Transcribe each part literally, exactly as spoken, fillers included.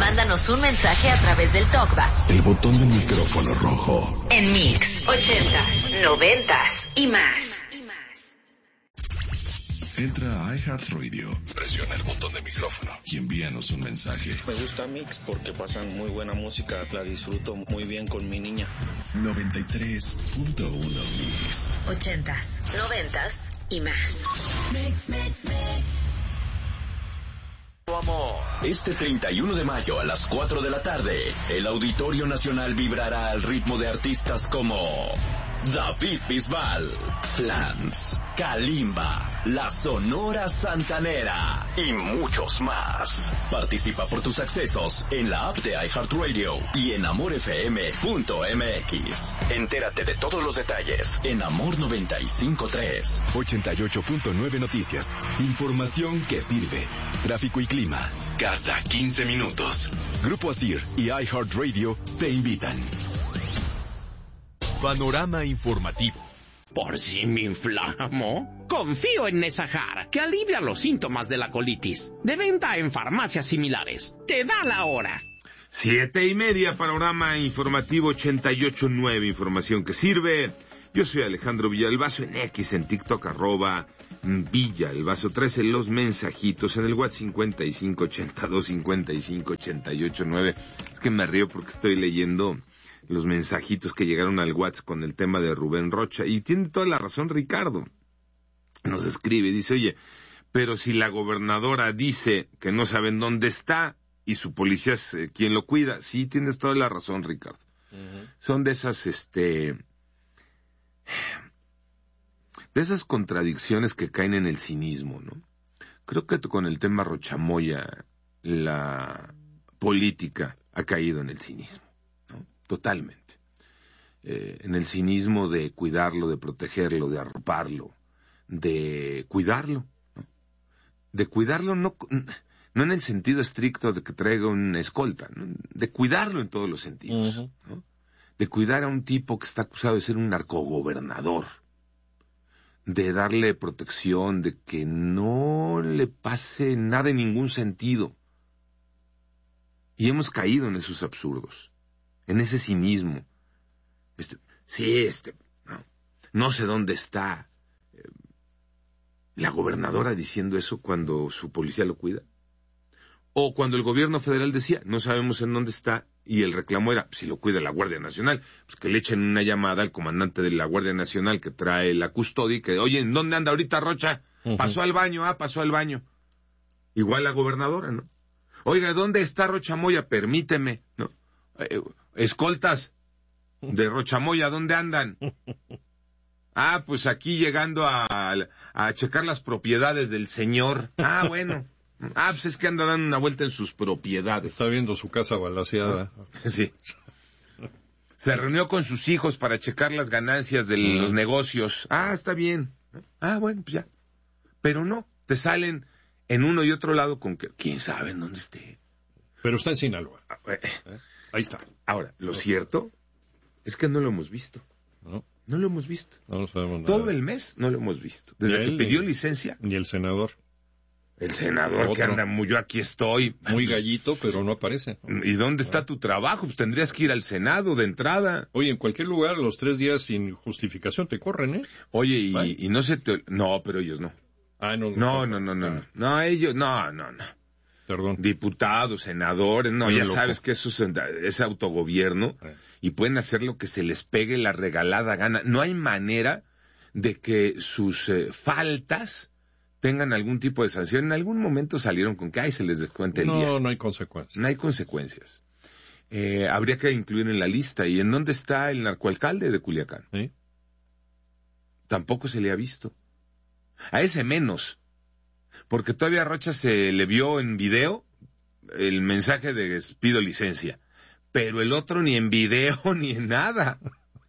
mándanos un mensaje a través del TalkBack. El botón del micrófono rojo. En Mix, ochentas, noventas y más. Entra a iHeartRadio, presiona el botón de micrófono y envíanos un mensaje. Me gusta Mix porque pasan muy buena música, la disfruto muy bien con mi niña. noventa y tres punto uno Mix. Ochentas, noventas y más. Mix, mix, mix. Este treinta y uno de mayo a las cuatro de la tarde, el Auditorio Nacional vibrará al ritmo de artistas como David Bisbal, Flans, Kalimba, La Sonora Santanera y muchos más. Participa por tus accesos en la app de iHeartRadio y en amor f m punto m x. Entérate de todos los detalles en Amor noventa y cinco punto tres. ochenta y ocho punto nueve Noticias. Información que sirve. Tráfico y clima cada quince minutos. Grupo Asir y iHeartRadio te invitan. Panorama informativo. ¿Por si me inflamo? Confío en Nesahar, que alivia los síntomas de la colitis. De venta en farmacias similares. Te da la hora. Siete y media, panorama informativo ochenta y ocho punto nueve, información que sirve. Yo soy Alejandro Villalbazo, en X, en TikTok, arroba Villalbazo trece, los mensajitos en el WhatsApp cincuenta y cinco ochenta y dos cincuenta y cinco ochenta y ocho nueve. Es que me río porque estoy leyendo los mensajitos que llegaron al WhatsApp con el tema de Rubén Rocha, y tiene toda la razón Ricardo. Nos escribe, dice, oye, pero si la gobernadora dice que no saben dónde está y su policía es eh, quien lo cuida, sí, tienes toda la razón, Ricardo. Uh-huh. Son de esas, este, de esas contradicciones que caen en el cinismo, ¿no? Creo que con el tema Rochamoya, la política ha caído en el cinismo. Totalmente. Eh, en el cinismo de cuidarlo, de protegerlo, de arroparlo, de cuidarlo, ¿no? De cuidarlo no, no en el sentido estricto de que traiga una escolta, ¿no? De cuidarlo en todos los sentidos, uh-huh. ¿no? De cuidar a un tipo que está acusado de ser un narcogobernador, de darle protección, de que no le pase nada en ningún sentido. Y hemos caído en esos absurdos. En ese cinismo. Este, sí, este, no, no sé dónde está eh, la gobernadora diciendo eso cuando su policía lo cuida. O cuando el gobierno federal decía, no sabemos en dónde está, y el reclamo era, si lo cuida la Guardia Nacional, pues que le echen una llamada al comandante de la Guardia Nacional que trae la custodia y que, oye, ¿en dónde anda ahorita Rocha? Uh-huh. Pasó al baño, ah, pasó al baño. Igual la gobernadora, ¿no? Oiga, ¿dónde está Rocha Moya? Permíteme, ¿no? Eh, escoltas de Rochamoya, ¿dónde andan? Ah, pues aquí llegando a, a checar las propiedades del señor. Ah, bueno. Ah, pues es que anda dando una vuelta en sus propiedades. Está viendo su casa balaceada. Sí. Se reunió con sus hijos para checar las ganancias de uh-huh. los negocios. Ah, está bien. Ah, bueno, pues ya. Pero no, te salen en uno y otro lado con que, quién sabe en dónde esté. Pero está en Sinaloa. ¿Eh? Ahí está. Ahora, lo no. cierto es que no lo hemos visto. No. No lo hemos visto. No lo sabemos nada. Todo el mes no lo hemos visto. Desde que pidió licencia. Ni el senador. El senador Otro. que anda muy, yo aquí estoy. Muy gallito, pero no aparece. ¿Y dónde está tu trabajo? Pues tendrías que ir al Senado de entrada. Oye, en cualquier lugar, los tres días sin justificación te corren, ¿eh? Oye, y, y no se te... No, pero ellos no. Ah, no. No, no, no, no, no. No, no ellos... No, no, no. Perdón. Diputados, senadores, no, ya loco. Sabes que eso es, es autogobierno eh. y pueden hacer lo que se les pegue la regalada gana. No hay manera de que sus eh, faltas tengan algún tipo de sanción. En algún momento salieron con que, ay, se les descuenta el no, día. No, no hay consecuencias. No hay consecuencias. Eh, habría que incluir en la lista. ¿Y en dónde está el narcoalcalde de Culiacán? ¿Sí? Tampoco se le ha visto. A ese menos. Porque todavía a Rocha se le vio en video el mensaje de pido licencia. Pero el otro ni en video ni en nada.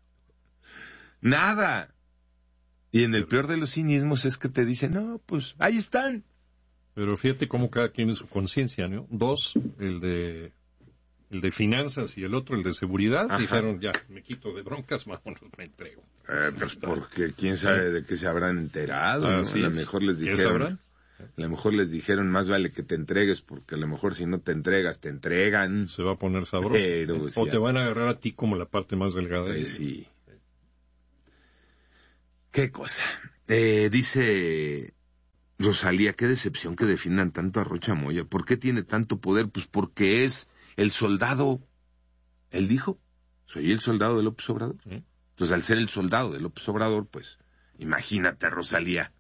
Nada. Y en el peor de los cinismos es que te dicen, no, pues ahí están. Pero fíjate cómo cada quien es su conciencia, ¿no? Dos, el de el de finanzas y el otro, el de seguridad, Ajá. dijeron, ya, me quito de broncas, vámonos, me entrego. Eh, pues porque quién sabe de qué se habrán enterado, ¿no? A lo mejor les dijeron. ¿Qué sabrán? A lo mejor les dijeron, más vale que te entregues, porque a lo mejor si no te entregas, te entregan. Se va a poner sabroso. Pero, o sí, te van a agarrar a ti como la parte más delgada. Pues sí. Qué cosa. Eh, dice Rosalía, qué decepción que defiendan tanto a Rocha Moya. ¿Por qué tiene tanto poder? Pues porque es el soldado. Él dijo, soy el soldado de López Obrador. ¿Sí? Entonces, al ser el soldado de López Obrador, pues, imagínate, Rosalía.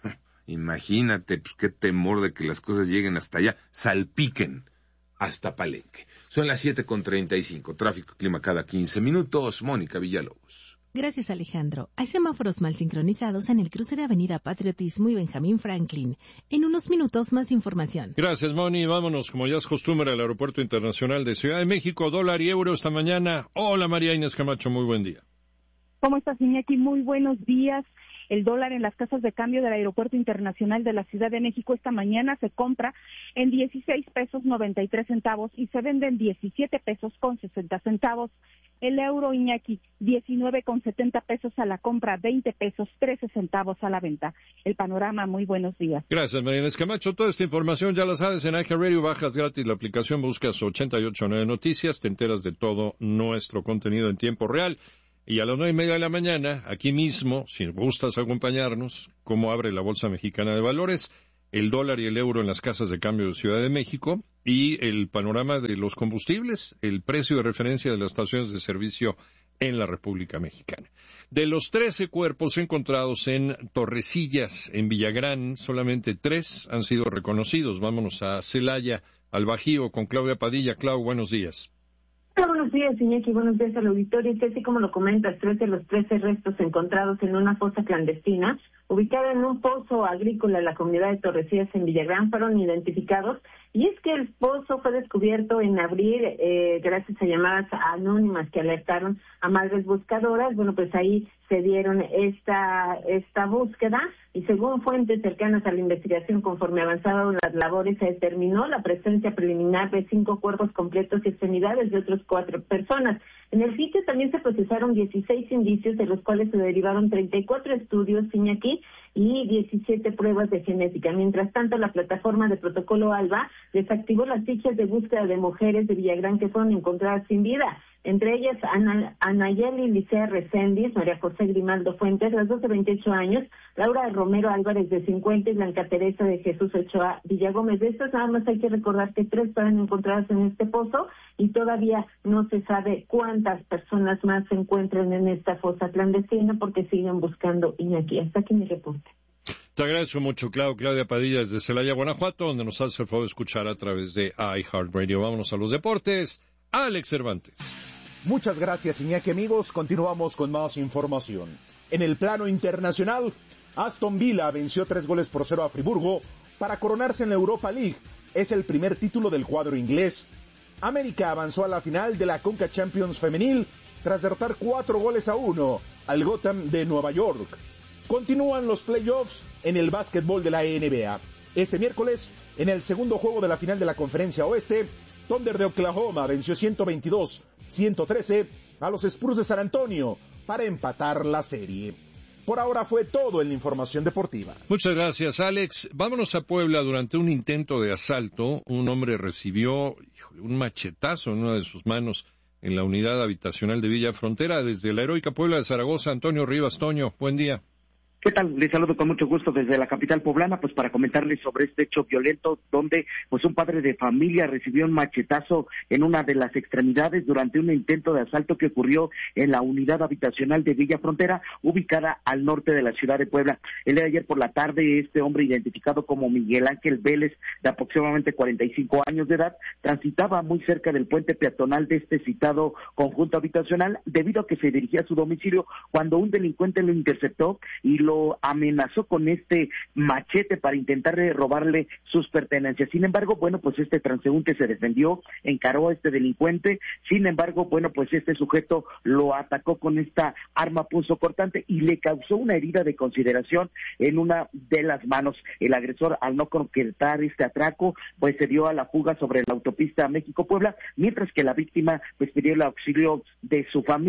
Imagínate, pues, qué temor de que las cosas lleguen hasta allá, salpiquen hasta Palenque. Son las siete con treinta y cinco, tráfico y clima cada quince minutos. Mónica Villalobos. Gracias, Alejandro. Hay semáforos mal sincronizados en el cruce de Avenida Patriotismo y Benjamín Franklin. En unos minutos, más información. Gracias, Moni. Vámonos, como ya es costumbre, al Aeropuerto Internacional de Ciudad de México. Dólar y euro esta mañana. Hola, María Inés Camacho. Muy buen día. ¿Cómo estás, Iñaki? Muy buenos días. El dólar en las casas de cambio del Aeropuerto Internacional de la Ciudad de México esta mañana se compra en dieciséis pesos noventa y tres centavos y se vende en diecisiete pesos con sesenta centavos. El euro, Iñaki, diecinueve con setenta pesos a la compra, veinte pesos trece centavos a la venta. El panorama, muy buenos días. Gracias, María Inés Camacho. Toda esta información ya la sabes en iHeartRadio. Bajas gratis la aplicación, buscas ochenta y ocho nueve Noticias, te enteras de todo nuestro contenido en tiempo real. Y a las nueve y media de la mañana, aquí mismo, si gustas acompañarnos, cómo abre la Bolsa Mexicana de Valores, el dólar y el euro en las casas de cambio de Ciudad de México y el panorama de los combustibles, el precio de referencia de las estaciones de servicio en la República Mexicana. De los trece cuerpos encontrados en Torrecillas, en Villagrán, solamente tres han sido reconocidos. Vámonos a Celaya, al Bajío, con Claudia Padilla. Clau, buenos días. Buenos días, Iñaki, buenos días al auditorio. Y así como lo comentas, tres de los trece restos encontrados en una fosa clandestina, ubicada en un pozo agrícola en la comunidad de Torrecillas en Villagrán, fueron identificados. Y es que el pozo fue descubierto en abril eh, gracias a llamadas anónimas que alertaron a madres buscadoras. Bueno, pues ahí se dieron esta esta búsqueda y según fuentes cercanas a la investigación, conforme avanzaron las labores, se determinó la presencia preliminar de cinco cuerpos completos y extremidades de otras cuatro personas. En el sitio también se procesaron dieciséis indicios, de los cuales se derivaron treinta y cuatro estudios, Iñaki, y diecisiete pruebas de genética. Mientras tanto, la plataforma de Protocolo ALBA desactivó las fichas de búsqueda de mujeres de Villagrán que fueron encontradas sin vida. Entre ellas, Ana, Anayeli Licea Reséndiz, María José Grimaldo Fuentes, las dos de veintiocho años, Laura Romero Álvarez de cincuenta y Blanca Teresa de Jesús Ochoa Villagómez. De estas nada más hay que recordar que tres fueron encontradas en este pozo y todavía no se sabe cuántas personas más se encuentran en esta fosa clandestina porque siguen buscando Iñaki. Hasta aquí mi reporte. Te agradezco mucho, Clau. Claudia Padilla desde Celaya, Guanajuato, donde nos hace el favor de escuchar a través de iHeartRadio. Vámonos a los deportes. Alex Cervantes. Muchas gracias, Iñaki, amigos. Continuamos con más información. En el plano internacional, Aston Villa venció tres goles por cero a Friburgo para coronarse en la Europa League. Es el primer título del cuadro inglés. América avanzó a la final de la Conca Champions Femenil tras derrotar cuatro goles a uno al Gotham de Nueva York. Continúan los playoffs en el básquetbol de la N B A. Este miércoles, en el segundo juego de la final de la Conferencia Oeste, Thunder de Oklahoma venció ciento veintidós a ciento trece a los Spurs de San Antonio para empatar la serie. Por ahora fue todo en la información deportiva. Muchas gracias, Alex. Vámonos a Puebla. Durante un intento de asalto, un hombre recibió híjole, un machetazo en una de sus manos en la unidad habitacional de Villa Frontera. Desde la heroica Puebla de Zaragoza, Antonio Rivas. Toño, buen día. ¿Qué tal? Les saludo con mucho gusto desde la capital poblana, pues para comentarles sobre este hecho violento donde pues un padre de familia recibió un machetazo en una de las extremidades durante un intento de asalto que ocurrió en la unidad habitacional de Villa Frontera, ubicada al norte de la ciudad de Puebla. El día de ayer por la tarde, este hombre identificado como Miguel Ángel Vélez, de aproximadamente cuarenta y cinco años de edad, transitaba muy cerca del puente peatonal de este citado conjunto habitacional debido a que se dirigía a su domicilio cuando un delincuente lo interceptó y lo lo amenazó con este machete para intentar robarle sus pertenencias. Sin embargo, bueno, pues este transeúnte se defendió, encaró a este delincuente. Sin embargo, bueno, pues este sujeto lo atacó con esta arma punzocortante y le causó una herida de consideración en una de las manos. El agresor, al no concretar este atraco, pues se dio a la fuga sobre la autopista México-Puebla, mientras que la víctima pues pidió el auxilio de su familia,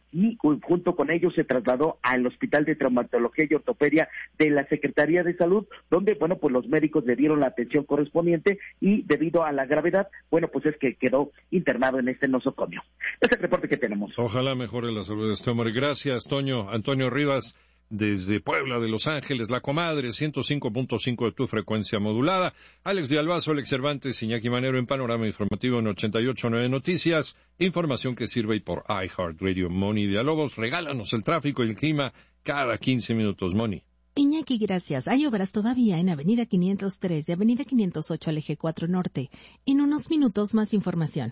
y junto con ellos se trasladó al Hospital de Traumatología y Ortopedia de la Secretaría de Salud, donde, bueno, pues los médicos le dieron la atención correspondiente y debido a la gravedad, bueno, pues es que quedó internado en este nosocomio. Es el reporte que tenemos. Ojalá mejore la salud de este hombre. Gracias, Toño. Antonio Rivas, desde Puebla de Los Ángeles, La Comadre, ciento cinco punto cinco de tu frecuencia modulada. Alex de Albazo, Alex Cervantes, Iñaki Manero en Panorama Informativo en ochenta y ocho punto nueve Noticias. Información que sirve y por iHeartRadio. Moni Villalobos, regálanos el tráfico y el clima cada quince minutos, Moni. Iñaki, gracias. Hay obras todavía en Avenida quinientos tres y Avenida quinientos ocho al Eje cuatro Norte. En unos minutos más información.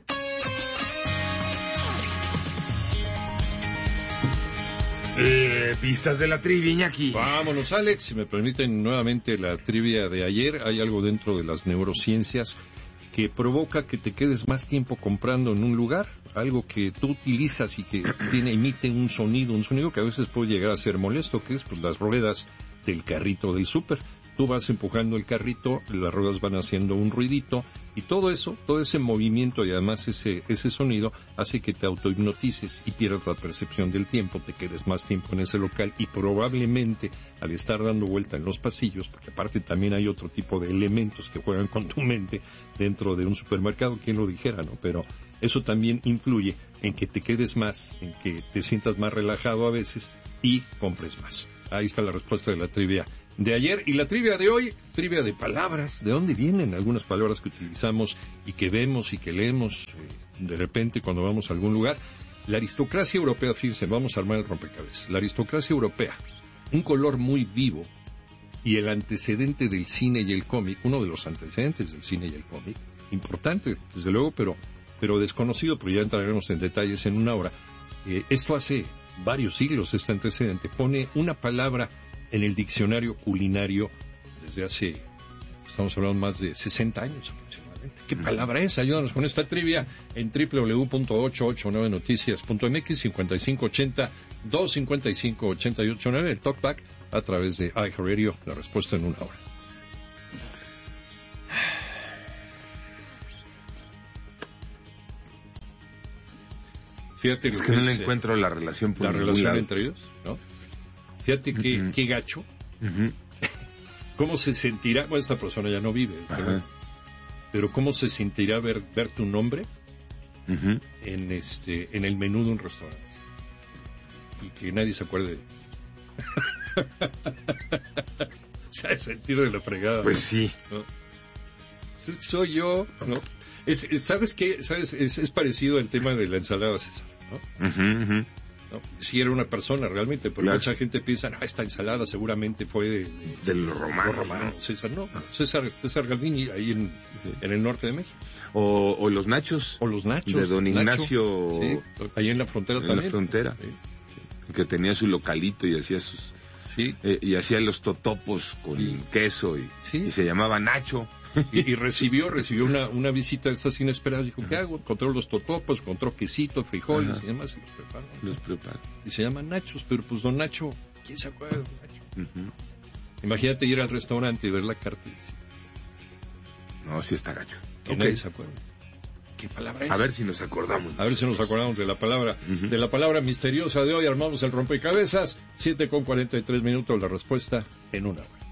Eh, pistas de la trivia, Iñaki. Vámonos, Alex. Si me permiten nuevamente la trivia de ayer, hay algo dentro de las neurociencias que provoca que te quedes más tiempo comprando en un lugar, algo que tú utilizas y que tiene, emite un sonido, un sonido que a veces puede llegar a ser molesto, que es pues las ruedas del carrito del súper. Tú vas empujando el carrito, las ruedas van haciendo un ruidito, y todo eso, todo ese movimiento y además ese ese sonido hace que te autohipnotices y pierdas la percepción del tiempo, te quedes más tiempo en ese local y probablemente al estar dando vuelta en los pasillos, porque aparte también hay otro tipo de elementos que juegan con tu mente dentro de un supermercado, quien lo dijera, ¿no? Pero eso también influye en que te quedes más, en que te sientas más relajado a veces y compres más. Ahí está la respuesta de la trivia de ayer. Y la trivia de hoy, trivia de palabras, de dónde vienen algunas palabras que utilizamos y que vemos y que leemos eh, de repente cuando vamos a algún lugar. La aristocracia europea, fíjense, vamos a armar el rompecabezas. La aristocracia europea, un color muy vivo y el antecedente del cine y el cómic, uno de los antecedentes del cine y el cómic, importante, desde luego, pero, pero desconocido, pero ya entraremos en detalles en una hora. Eh, esto hace varios siglos, este antecedente, pone una palabra en el diccionario culinario desde hace, estamos hablando más de sesenta años aproximadamente. ¿Qué palabra es? Ayúdanos con esta trivia en doble u doble u doble u punto ochocientos ochenta y nueve noticias punto m x, cincuenta y cinco ochenta, doscientos cincuenta y cinco, ochenta y ocho nueve, el talkback a través de iHeartRadio, la respuesta en una hora. Fíjate es que no le encuentro la relación por la relación lado. Entre ellos, ¿no? Fíjate que, uh-huh. qué gacho. Uh-huh. ¿Cómo se sentirá? Bueno, esta persona ya no vive, pero, pero ¿cómo se sentirá ver, ver tu nombre uh-huh. en este en el menú de un restaurante? Y que nadie se acuerde. Se ha sentido de la fregada. Pues ¿no? sí. ¿No? Soy yo, ¿no? Es, es, ¿Sabes qué? ¿Sabes? Es, es parecido al tema de la ensalada César, ¿no? Uh-huh, uh-huh. ¿No? Si era una persona realmente, pero claro. Mucha gente piensa, ah, esta ensalada seguramente fue de, de, de los romanos. Romano. ¿No? César, no, César, César Galdini, ahí en, sí. en el norte de México. O, o los nachos. O los nachos. De don Ignacio. Nacho, sí, ahí en la frontera en también. En la frontera. Sí. Que tenía su localito y hacía sus... Sí. Eh, y hacía los totopos con sí. queso y, sí. y se llamaba Nacho. Y, y recibió recibió una, una visita de estas inesperadas. Dijo, ¿qué hago? Encontró los totopos, encontró quesito, frijoles Ajá. y demás. Y los preparó. Los preparó. Y se llaman Nachos, pero pues don Nacho, ¿quién se acuerda de don Nacho? Uh-huh. Imagínate ir al restaurante y ver la carta y decir, no, sí está gacho. Que okay. Nadie se acuerda. ¿Qué palabra es? A ver si nos acordamos. A ver si nos acordamos de la palabra, uh-huh. de la palabra misteriosa de hoy. Armamos el rompecabezas. siete con cuarenta y tres minutos, la respuesta en una hora.